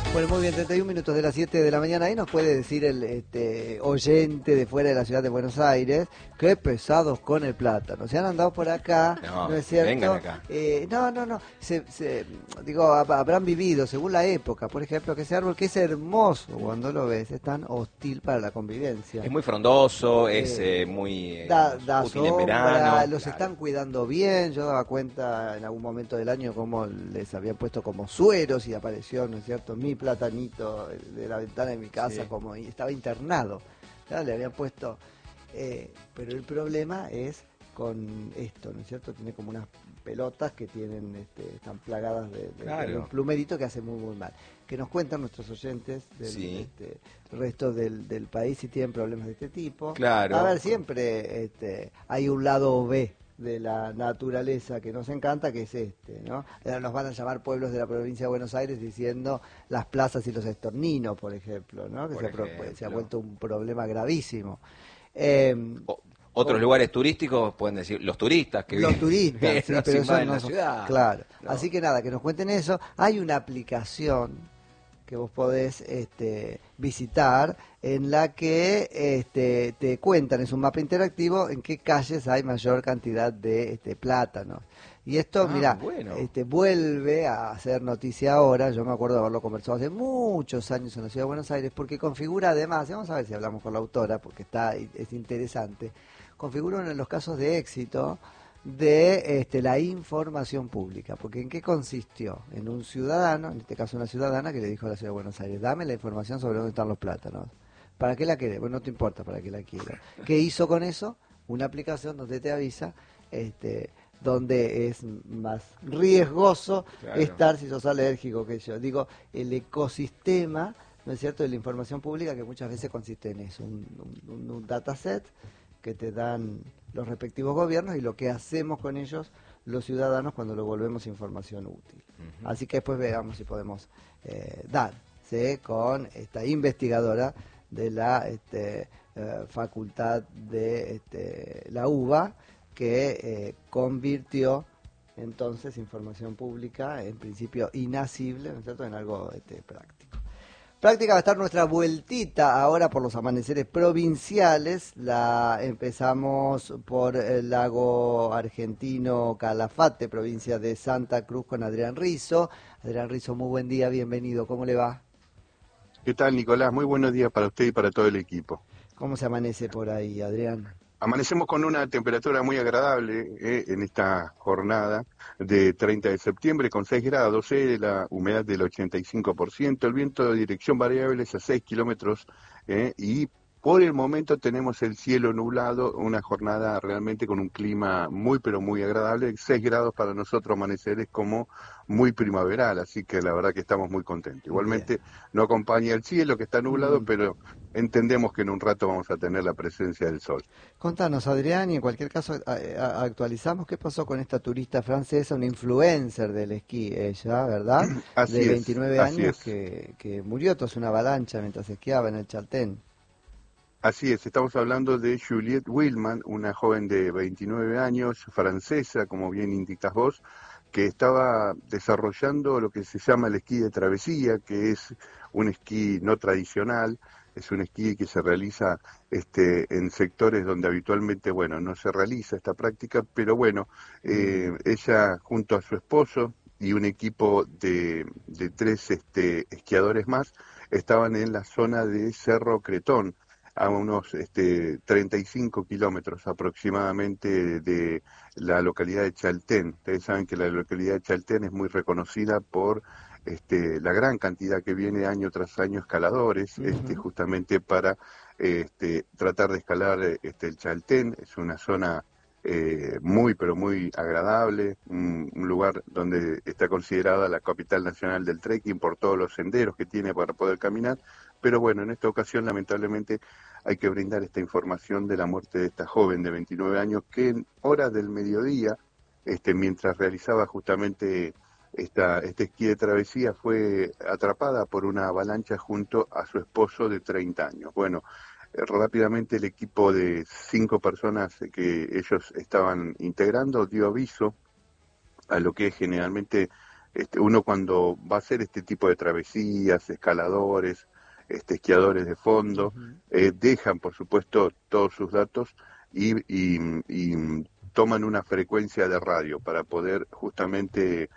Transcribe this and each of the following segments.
Bueno, muy bien, 31 minutos de las 7 de la mañana. Ahí nos puede decir el oyente de fuera de la ciudad de Buenos Aires, qué pesados con el plátano. Se han andado por acá, No, ¿no es cierto? vengan acá. No. Digo, habrán vivido, según la época, por ejemplo, que ese árbol que es hermoso cuando lo ves, es tan hostil para la convivencia. Es muy frondoso, es muy Da útil en sombra, verano. los Claro. están cuidando bien. Yo daba cuenta en algún momento del año cómo les habían puesto como sueros y apareció, ¿no es cierto?, mi platanito de la ventana de mi casa, Sí. como y estaba internado. ¿No? Le habían puesto, pero el problema es con esto, ¿no es cierto? Tiene como unas pelotas que tienen, están plagadas de Claro. un plumerito que hace muy mal. Que nos cuentan nuestros oyentes del Sí. resto del país si tienen problemas de este tipo. Claro. A ver, siempre hay un lado B de la naturaleza que nos encanta, que es ¿no? Nos van a llamar pueblos de la provincia de Buenos Aires diciendo las plazas y los estorninos, por ejemplo, ¿no? Que Por ejemplo. se ha vuelto un problema gravísimo. Otros lugares turísticos pueden decir los turistas que Los viven, turistas, sí, nos pero eso invaden no la son, ciudad. claro. No. Así que nada, que nos cuenten eso. Hay una aplicación que vos podés visitar en la que te cuentan, es un mapa interactivo, en qué calles hay mayor cantidad de plátanos. Y esto, mirá, bueno. vuelve a hacer noticia ahora. Yo me acuerdo de haberlo conversado hace muchos años en la ciudad de Buenos Aires, porque configura además, y vamos a ver si hablamos con la autora, porque es interesante, configura uno de los casos de éxito de la información pública, porque ¿en qué consistió? En un ciudadano, en este caso una ciudadana, que le dijo a la ciudad de Buenos Aires, dame la información sobre dónde están los plátanos. ¿Para qué la querés? Bueno, no te importa para qué la quiero. ¿Qué hizo con eso? Una aplicación donde te avisa donde es más riesgoso estar si sos alérgico que yo. Digo, el ecosistema, ¿no es cierto?, de la información pública, que muchas veces consiste en eso, un dataset que te dan los respectivos gobiernos y lo que hacemos con ellos los ciudadanos cuando lo volvemos información útil. Así que después veamos si podemos darse con esta investigadora de la facultad de la UBA, que convirtió entonces información pública, en principio inasible, ¿no es cierto?, en algo práctico. Práctica va a estar nuestra vueltita ahora por los amaneceres provinciales. La empezamos por el lago argentino Calafate, provincia de Santa Cruz, con Adrián Rizzo. Adrián Rizzo, muy buen día, bienvenido. ¿Cómo le va? ¿Qué tal, Nicolás? Muy buenos días para usted y para todo el equipo. ¿Cómo se amanece por ahí, Adrián? Amanecemos con una temperatura muy agradable en esta jornada de 30 de septiembre, con 6 grados, la humedad del 85%, el viento de dirección variable es a 6 kilómetros y por el momento tenemos el cielo nublado, una jornada realmente con un clima muy pero muy agradable. 6 grados para nosotros amanecer es como muy primaveral, así que la verdad que estamos muy contentos. Igualmente no acompaña el cielo que está nublado, pero entendemos que en un rato vamos a tener la presencia del sol. Contanos, Adrián, y en cualquier caso actualizamos qué pasó con esta turista francesa, una influencer del esquí, ella, ¿verdad? Así de es, 29 así años es. que murió tras una avalancha mientras esquiaba en el Chaltén. Así es, estamos hablando de Juliette Willman, una joven de 29 años, francesa, como bien indicas vos, que estaba desarrollando lo que se llama el esquí de travesía, que es un esquí no tradicional, es un esquí que se realiza en sectores donde habitualmente, bueno, no se realiza esta práctica, pero bueno, ella junto a su esposo y un equipo de 3 esquiadores más, estaban en la zona de Cerro Cretón, a unos 35 kilómetros aproximadamente de la localidad de Chaltén. Ustedes saben que la localidad de Chaltén es muy reconocida por la gran cantidad que viene año tras año escaladores, justamente para tratar de escalar el Chaltén. Es una zona muy pero muy agradable, un lugar donde está considerada la capital nacional del trekking por todos los senderos que tiene para poder caminar. Pero bueno, en esta ocasión lamentablemente hay que brindar esta información de la muerte de esta joven de 29 años que en horas del mediodía, mientras realizaba justamente este esquí de travesía, fue atrapada por una avalancha junto a su esposo de 30 años. Bueno, rápidamente el equipo de 5 personas que ellos estaban integrando dio aviso a lo que es generalmente uno cuando va a hacer este tipo de travesías, escaladores, esquiadores de fondo, dejan por supuesto todos sus datos y toman una frecuencia de radio para poder justamente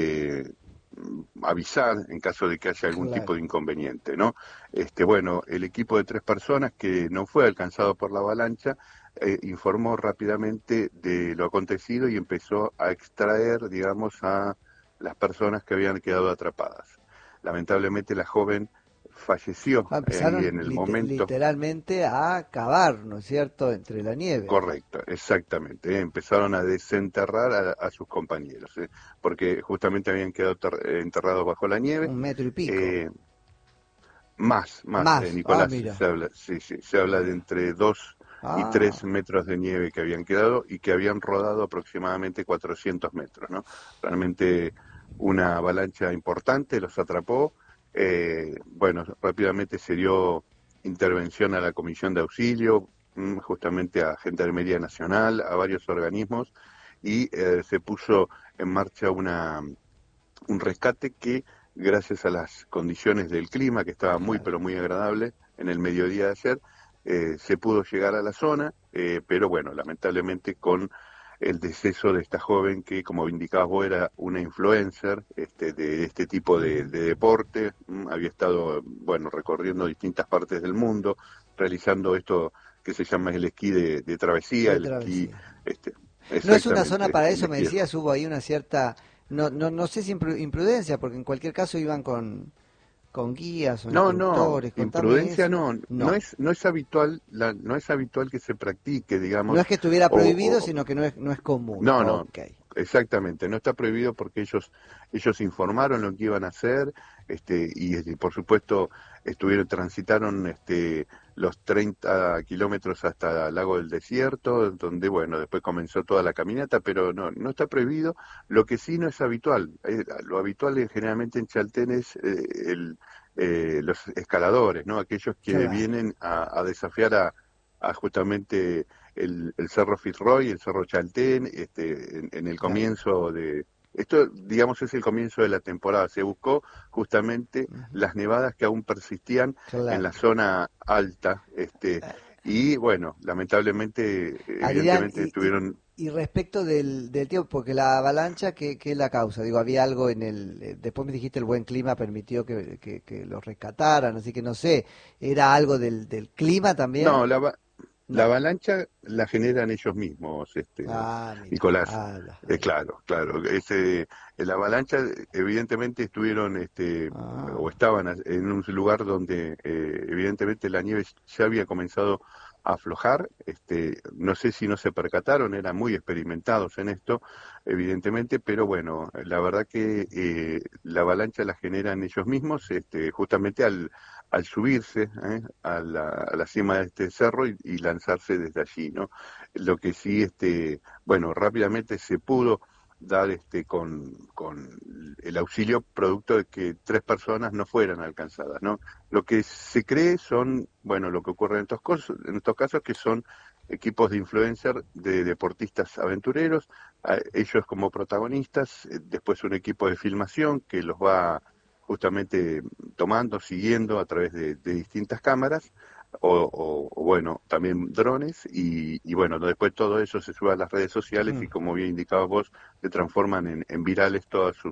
avisar en caso de que haya algún tipo de inconveniente, ¿no? Bueno, el equipo de 3 personas que no fue alcanzado por la avalancha informó rápidamente de lo acontecido y empezó a extraer, digamos, a las personas que habían quedado atrapadas. Lamentablemente la joven falleció Empezaron ahí en el momento. literalmente a cavar, ¿no es cierto?, entre la nieve. Correcto, exactamente. Empezaron a desenterrar a sus compañeros, porque justamente habían quedado enterrados bajo la nieve. 1,5 metros. Más, Nicolás, mira. se habla de entre 2 y 3 metros de nieve que habían quedado y que habían rodado aproximadamente 400 metros, ¿no? Realmente una avalancha importante los atrapó. Bueno, rápidamente se dio intervención a la Comisión de Auxilio, justamente a Gendarmería Nacional, a varios organismos, y se puso en marcha un rescate que, gracias a las condiciones del clima, que estaba muy, pero muy agradable en el mediodía de ayer, se pudo llegar a la zona, pero bueno, lamentablemente con el deceso de esta joven que, como indicabas vos, era una influencer de este tipo de deporte, había estado, bueno, recorriendo distintas partes del mundo, realizando esto que se llama el esquí de travesía, el esquí... No es una zona para eso, me esquí. decías, hubo ahí una cierta, no sé si imprudencia, porque en cualquier caso iban con guías o instructores. Imprudencia no es habitual, no es habitual que se practique, digamos. No es que estuviera prohibido, sino que no es común. No, okay. Exactamente, no está prohibido porque ellos informaron lo que iban a hacer, y por supuesto transitaron los 30 kilómetros hasta el Lago del Desierto, donde bueno, después comenzó toda la caminata, pero no está prohibido. Lo que sí no es habitual, lo habitual generalmente en Chaltén es los escaladores, ¿no? Aquellos que vienen a desafiar a justamente el Cerro Fitzroy, el Cerro Chaltén, en el comienzo de... Esto, digamos, es el comienzo de la temporada. Se buscó justamente las nevadas que aún persistían en la zona alta, y bueno, lamentablemente, Adrián, evidentemente tuvieron... Y respecto del tiempo, porque la avalancha, ¿qué es la causa? Digo, había algo en después me dijiste el buen clima permitió que los rescataran, así que no sé, ¿era algo del clima también? No, la avalancha la generan ellos mismos, Nicolás. Claro. La avalancha, evidentemente estuvieron, o estaban en un lugar donde, evidentemente, la nieve ya había comenzado a aflojar. No sé si no se percataron, eran muy experimentados en esto, evidentemente, pero bueno, la verdad que la avalancha la generan ellos mismos, justamente al subirse a la cima de este cerro y lanzarse desde allí, ¿no? Lo que sí, bueno, rápidamente se pudo dar con el auxilio producto de que 3 personas no fueran alcanzadas, ¿no? Lo que se cree son, bueno, lo que ocurre en estos casos que son equipos de influencer, de deportistas aventureros, ellos como protagonistas, después un equipo de filmación que los va justamente tomando, siguiendo a través de distintas cámaras, o bueno, también drones, y bueno, después todo eso se sube a las redes sociales y como bien indicabas vos, se transforman en virales todas sus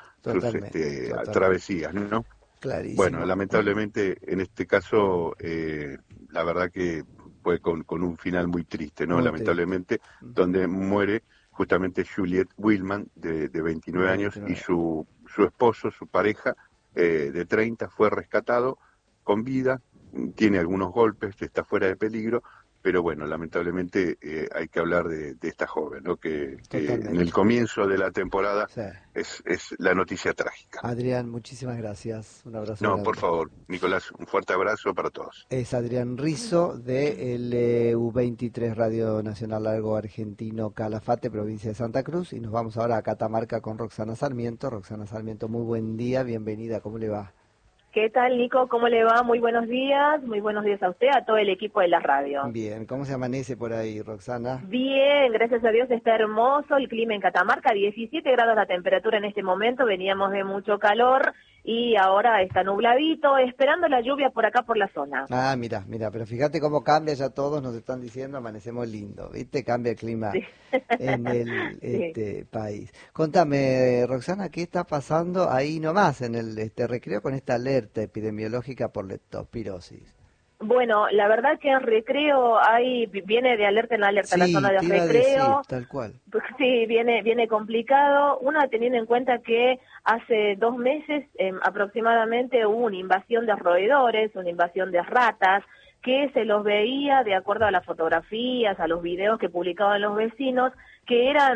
travesías, ¿no? Clarísimo. Bueno, lamentablemente en este caso, la verdad que fue con un final muy triste, ¿no? Muy lamentablemente, triste. Donde muere justamente Juliette Willman, de 29 años, y su esposo, su pareja, de 30, fue rescatado con vida, tiene algunos golpes, está fuera de peligro, pero bueno, lamentablemente hay que hablar de esta joven, ¿no? Que en el comienzo de la temporada es la noticia trágica. Adrián, muchísimas gracias. Un abrazo No, grande. por favor, Nicolás, un fuerte abrazo para todos. Es Adrián Rizzo de LU23 Radio Nacional Largo Argentino Calafate, provincia de Santa Cruz, y nos vamos ahora a Catamarca con Roxana Sarmiento. Roxana Sarmiento, muy buen día, bienvenida, ¿cómo le va? ¿Qué tal, Nico? ¿Cómo le va? Muy buenos días a usted, a todo el equipo de la radio. Bien, ¿cómo se amanece por ahí, Roxana? Bien, gracias a Dios está hermoso el clima en Catamarca, 17 grados la temperatura en este momento, veníamos de mucho calor y ahora está nubladito, esperando la lluvia por acá por la zona. Ah, mira, pero fíjate cómo cambia, ya todos nos están diciendo, amanecemos lindo, ¿viste? Cambia el clima Sí. en el Sí. país. Contame, Roxana, ¿qué está pasando ahí nomás en el Recreo con esta alerta epidemiológica por leptospirosis? Bueno, la verdad que en Recreo viene de alerta en alerta la Sí, zona de te iba a decir, Recreo. tal cual. Pues sí, viene complicado. Una, teniendo en cuenta que hace 2 meses aproximadamente hubo una invasión de roedores, una invasión de ratas, que se los veía de acuerdo a las fotografías, a los videos que publicaban los vecinos, que eran,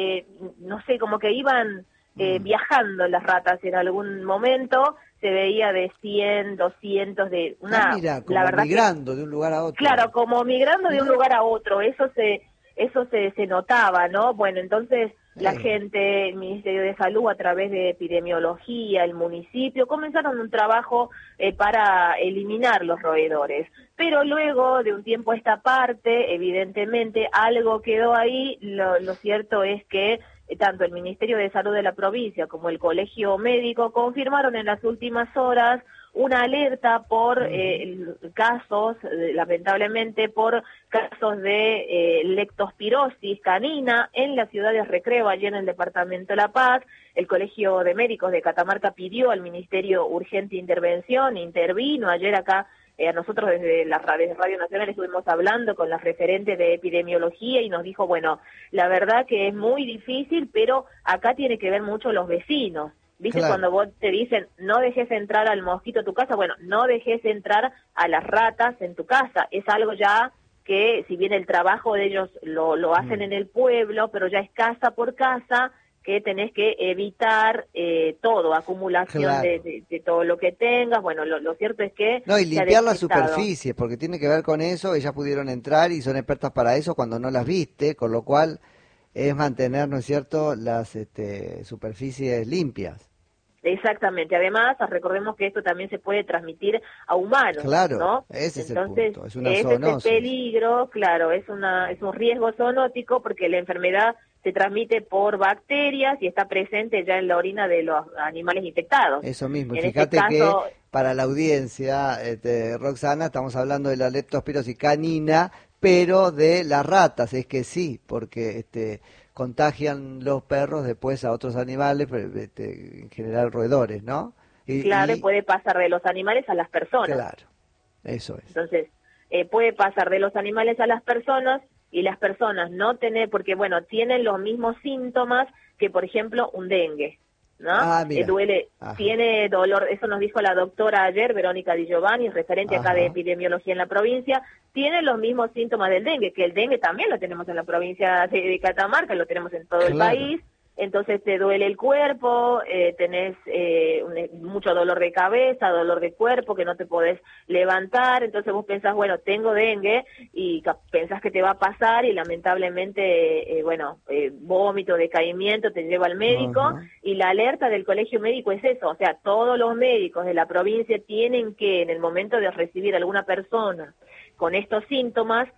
no sé, como que iban viajando las ratas en algún momento. Se veía de 100, 200, Mira, como la verdad migrando de un lugar a otro. Claro, como migrando de un Mirá. lugar a otro, eso se notaba, ¿no? Bueno, entonces la gente, el Ministerio de Salud, a través de epidemiología, el municipio, comenzaron un trabajo para eliminar los roedores. Pero luego de un tiempo a esta parte, evidentemente, algo quedó ahí. Lo cierto es que tanto el Ministerio de Salud de la provincia como el Colegio Médico confirmaron en las últimas horas una alerta por casos, lamentablemente, por casos de leptospirosis canina en la ciudad de Recreo, allí en el departamento de La Paz. El Colegio de Médicos de Catamarca pidió al Ministerio urgente intervención, intervino ayer acá. Nosotros desde Radio Nacional estuvimos hablando con la referente de epidemiología y nos dijo, bueno, la verdad que es muy difícil, pero acá tiene que ver mucho los vecinos. ¿Viste? Claro. Cuando vos te dicen, no dejes entrar al mosquito a tu casa, bueno, no dejes entrar a las ratas en tu casa. Es algo ya que, si bien el trabajo de ellos lo hacen en el pueblo, pero ya es casa por casa, que tenés que evitar todo, acumulación Claro. de todo lo que tengas. Bueno, lo cierto es que No, y se ha limpiar las detectado. superficies, porque tiene que ver con eso, ellas pudieron entrar y son expertas para eso cuando no las viste, con lo cual es mantener, ¿no es cierto?, las superficies limpias. Exactamente. Además, recordemos que esto también se puede transmitir a humanos, Claro, ¿no? ese es el Entonces, punto, es una ese es el zoonosis. peligro, claro, es un riesgo zoonótico porque la enfermedad se transmite por bacterias y está presente ya en la orina de los animales infectados. Eso mismo, y En fíjate este caso, que para la audiencia, Roxana, estamos hablando de la leptospirosis canina, pero de las ratas, es que sí, porque contagian los perros después a otros animales, en general roedores, ¿no? claro, puede pasar de los animales a las personas. Claro, eso es. Entonces, puede pasar de los animales a las personas y las personas no tener, porque bueno, tienen los mismos síntomas que, por ejemplo, un dengue, ¿no? Ah, mira. Duele, Ajá. tiene dolor, eso nos dijo la doctora ayer, Verónica Di Giovanni, referente acá de Ajá. epidemiología en la provincia, tiene los mismos síntomas del dengue, que el dengue también lo tenemos en la provincia de Catamarca, lo tenemos en todo el Claro. país. Entonces te duele el cuerpo, tenés mucho dolor de cabeza, dolor de cuerpo, que no te podés levantar, entonces vos pensás, bueno, tengo dengue, y pensás que te va a pasar, y lamentablemente, vómito, decaimiento, te lleva al médico. Ajá. Y la alerta del colegio médico es eso, o sea, todos los médicos de la provincia tienen que, en el momento de recibir a alguna persona con estos síntomas,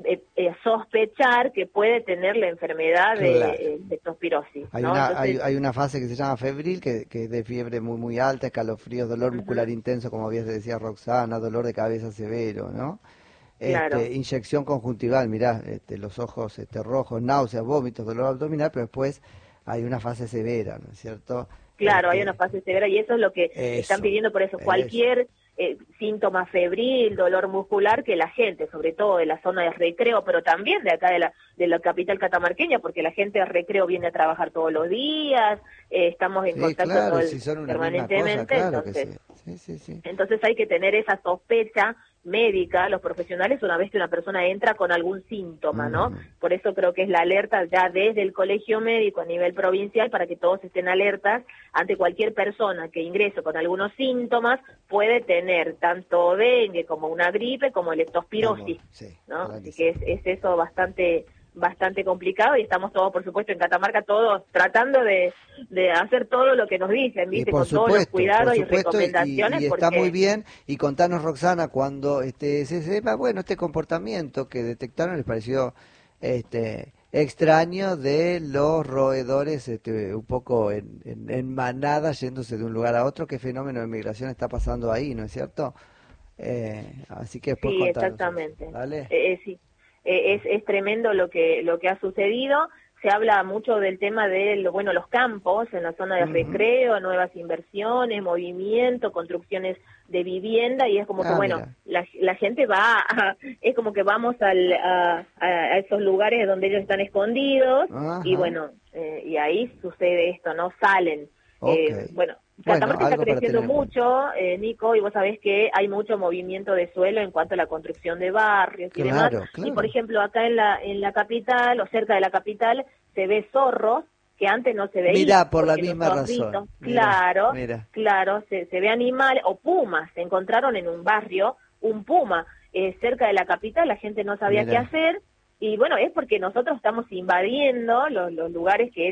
sospechar que puede tener la enfermedad de leptospirosis, Hay ¿no? una, Entonces, hay una fase que se llama febril, que es de fiebre muy muy alta, escalofríos, dolor muscular intenso, como bien decía Roxana, dolor de cabeza severo, ¿no? Claro. Inyección conjuntival, mirá, los ojos rojos, náuseas, vómitos, dolor abdominal, pero después hay una fase severa, ¿no es cierto? Claro, hay una fase severa y eso es lo que están pidiendo, por eso cualquier síntoma febril, dolor muscular, que la gente, sobre todo de la zona de Recreo, pero también de acá de la capital catamarqueña, porque la gente de Recreo viene a trabajar todos los días, estamos en contacto claro, todo si son una permanentemente, misma cosa, claro entonces, que sí. Entonces hay que tener esa sospecha médica, los profesionales, una vez que una persona entra con algún síntoma, ¿no? Por eso creo que es la alerta ya desde el colegio médico a nivel provincial, para que todos estén alertas ante cualquier persona que ingrese con algunos síntomas, puede tener tanto dengue como una gripe como leptospirosis, ¿no? Así que es eso bastante bastante complicado y estamos todos, por supuesto, en Catamarca, todos tratando de hacer todo lo que nos dicen, ¿viste? Con todos los cuidados y recomendaciones. Y está muy bien. Y contanos, Roxana, cuando se sepa, bueno, este comportamiento que detectaron les pareció extraño de los roedores un poco en manada yéndose de un lugar a otro. ¿Qué fenómeno de migración está pasando ahí, no es cierto? Así que después sí, contanos. Exactamente. ¿Vale? Sí. Es tremendo lo que ha sucedido. Se habla mucho del tema de los campos en la zona de recreo, nuevas inversiones, movimiento, construcciones de vivienda, y es como que la gente es como que vamos a esos lugares donde ellos están escondidos. Ajá. Y y ahí sucede esto, ¿no? Salen. Okay. Catamarca está creciendo mucho, Nico, y vos sabés que hay mucho movimiento de suelo en cuanto a la construcción de barrios y demás. Claro. Y por ejemplo, acá en la capital, o cerca de la capital, se ve zorros que antes no se veían. Mirá, por la misma razón. Claro, se ve animales, o pumas, se encontraron en un barrio un puma cerca de la capital, la gente no sabía qué hacer, y es porque nosotros estamos invadiendo los lugares que